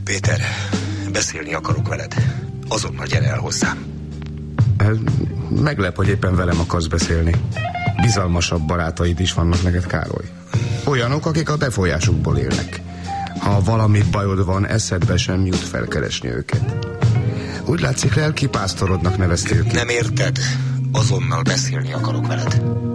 Péter, beszélni akarok veled. Azonnal gyere el hozzám. Meglep, hogy éppen velem akarsz beszélni. Bizalmasabb barátaid is vannak neked, Károly. Olyanok, akik a befolyásukból élnek. Ha valami bajod van, eszedbe sem jut felkeresni őket. Úgy látszik, lelki pásztorodnak neveztél ki. Nem érted? Azonnal beszélni akarok veled.